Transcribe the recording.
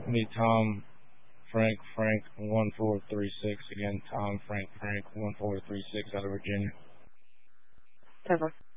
Be Tom Frank 1436. Again, Tom Frank 1436 out of Virginia. Over.